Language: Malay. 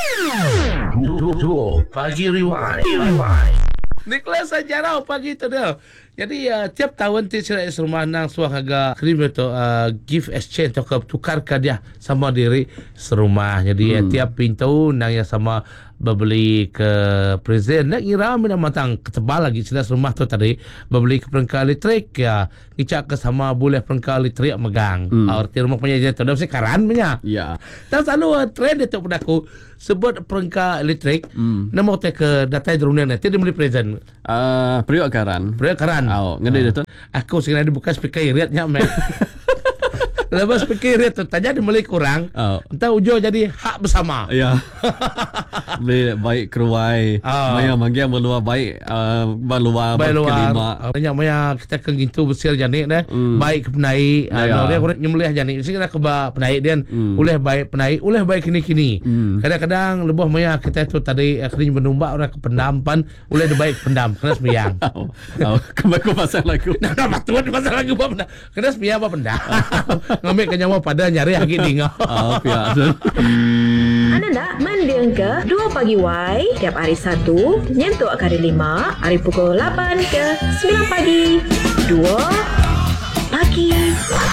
Duo Pagi Rewind. Nicholas Sajarau pagi tu dia. Jadi tiap tahun Tiada Rumah nang suah harga krim itu gift exchange atau tukar dia sama diri serumah. Jadi tiap pintu nang yang sama berbeli ke present nak kira mina matang ketebal lagi sudah rumah tu tadi berbeli ke perangkat elektrik ya kicak ke sama boleh perangkat elektrik megang. Arti rumah punya je tu dah karan punya. Ya. Dan selalu trend itu pada aku sebut perangkat elektrik nama kita ke data dunia nanti dia beli present. Periuk karan. Ngedi dia tu. Aku sekarang buka speaker iritnya mek. Lepas speaker irit tu tanya dia mulai kurang. Entah ujung jadi hak bersama. Ya. Beli baik keruai. Maya manggil meluar baik meluar kelima. Banyak maya kita ke gitu besar janik dah. Baik ke penai. Dia kurang nyembelih janik. Mesti kita ke penai dia. Uleh baik penai, uleh baik kini-kini. Kadang-kadang lebih maya kita tu tadi kini menumbak orang ke pendampan, uleh dia baik pendam kena sembiang. Kembali pasal lagu. Nah, betul pasal lagu apa pendam. Kena sembiang apa pendam. Ngambil kenyawa pada nyari lagi tinggal. Anda nak mendengar ke 2 Pagi Y tiap hari Sabtu nyentuh hari 5 hari pukul 8 ke 9 pagi. 2 Pagi